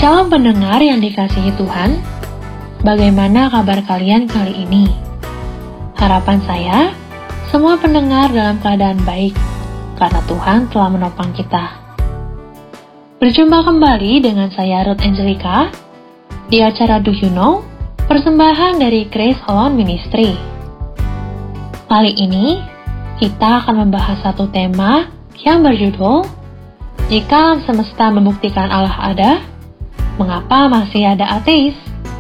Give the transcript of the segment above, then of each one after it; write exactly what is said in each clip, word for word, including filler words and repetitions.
Calon pendengar yang dikasihi Tuhan, bagaimana kabar kalian kali ini? Harapan saya, semua pendengar dalam keadaan baik, karena Tuhan telah menopang kita. Berjumpa kembali dengan saya Ruth Angelica, di acara Do You Know, persembahan dari Grace Alone Ministry. Kali ini, kita akan membahas satu tema yang berjudul, Jika alam semesta membuktikan Allah ada, mengapa masih ada ateis?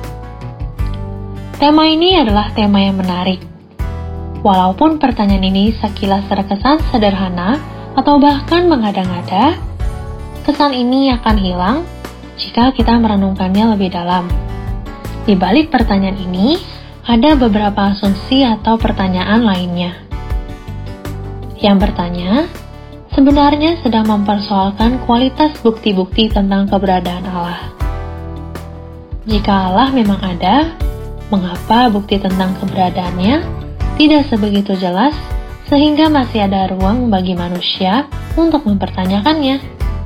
Tema ini adalah tema yang menarik. Walaupun pertanyaan ini sekilas terkesan sederhana atau bahkan mengada-ngada, kesan ini akan hilang jika kita merenungkannya lebih dalam. Di balik pertanyaan ini, ada beberapa asumsi atau pertanyaan lainnya. Yang bertanya, sebenarnya sedang mempersoalkan kualitas bukti-bukti tentang keberadaan Allah. Jika Allah memang ada, mengapa bukti tentang keberadaannya tidak sebegitu jelas sehingga masih ada ruang bagi manusia untuk mempertanyakannya?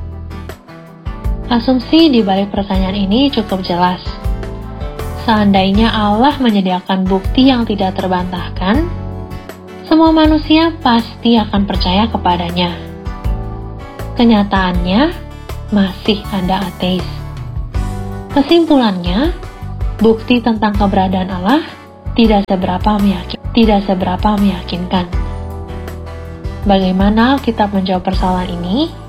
Asumsi di balik pertanyaan ini cukup jelas. Seandainya Allah menyediakan bukti yang tidak terbantahkan, semua manusia pasti akan percaya kepadanya. Kenyataannya, masih ada ateis. Kesimpulannya, bukti tentang keberadaan Allah tidak seberapa meyakin, tidak seberapa meyakinkan. Bagaimana Alkitab menjawab persoalan ini?